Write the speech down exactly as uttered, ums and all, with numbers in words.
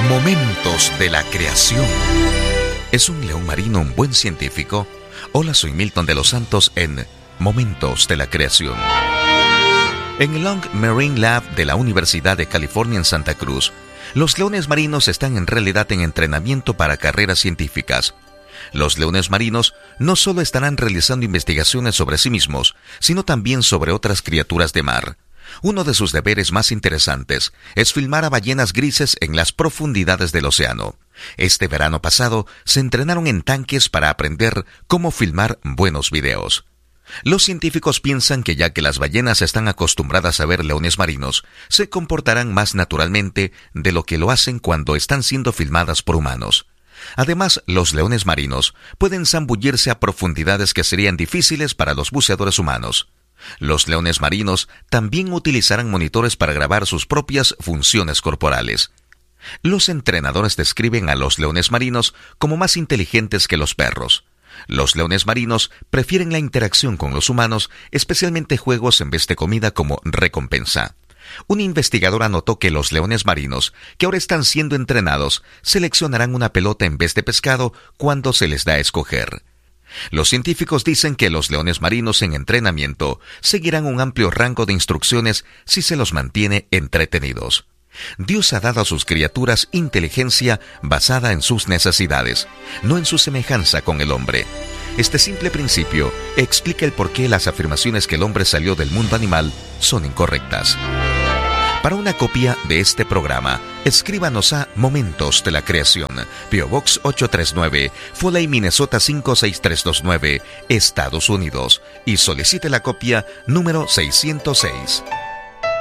Momentos de la creación. ¿Es un león marino un buen científico? Hola, soy Milton de los Santos en Momentos de la creación. En el Long Marine Lab de la Universidad de California en Santa Cruz, los leones marinos están en realidad en entrenamiento para carreras científicas. Los leones marinos no solo estarán realizando investigaciones sobre sí mismos, sino también sobre otras criaturas de mar. Uno de sus deberes más interesantes es filmar a ballenas grises en las profundidades del océano. Este verano pasado se entrenaron en tanques para aprender cómo filmar buenos videos. Los científicos piensan que ya que las ballenas están acostumbradas a ver leones marinos, se comportarán más naturalmente de lo que lo hacen cuando están siendo filmadas por humanos. Además, los leones marinos pueden zambullirse a profundidades que serían difíciles para los buceadores humanos. Los leones marinos también utilizarán monitores para grabar sus propias funciones corporales. Los entrenadores describen a los leones marinos como más inteligentes que los perros. Los leones marinos prefieren la interacción con los humanos, especialmente juegos en vez de comida como recompensa. Un investigador anotó que los leones marinos, que ahora están siendo entrenados, seleccionarán una pelota en vez de pescado cuando se les da a escoger. Los científicos dicen que los leones marinos en entrenamiento seguirán un amplio rango de instrucciones si se los mantiene entretenidos. Dios ha dado a sus criaturas inteligencia basada en sus necesidades, no en su semejanza con el hombre. Este simple principio explica el por qué las afirmaciones que el hombre salió del mundo animal son incorrectas. Para una copia de este programa, escríbanos a Momentos de la Creación, P O Box ocho tres nueve, Foley, Minnesota cinco seis tres dos nueve, Estados Unidos, y solicite la copia número seiscientos seis.